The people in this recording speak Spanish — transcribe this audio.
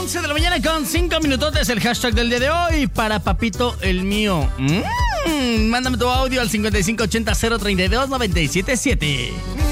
11 de la mañana con 5 minutotes. El hashtag del día de hoy para Papito el mío. Mándame tu audio al 5580 032 977.